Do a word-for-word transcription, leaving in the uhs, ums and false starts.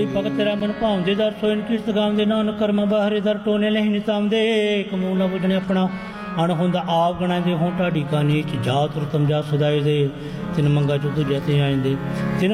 ਲੋੜੀ ਭਗਤ ਤੇਰਾ ਮਨ ਭਾਉਂਦੇ ਦਰ ਸੋਇਨ ਕਿਰਤ ਗਾਉਂਦੇ ਨਾਨਕ ਕਰਮਾਂ ਬਾਹਰੇ ਦਰ ਟੋਨੇ ਲਹਿ ਨਿਤਾਉਂਦੇ ਕਮੂ ਨਾ ਬੁਝਣੇ ਆਪਣਾ ਅਣ ਹੁੰਦਾ ਆਪ ਗਣਾ ਦੇ ਹੋਂ ਢਾਡੀ ਕਾ ਨੀਚ ਜਾਤ ਰਤਮ ਜਾ ਸਦਾਏ ਦੇ ਤਿਨ ਮੰਗਾ ਚੁ ਤੁਜੈ ਤੇ ਆਇਂਦੇ ਤਿਨ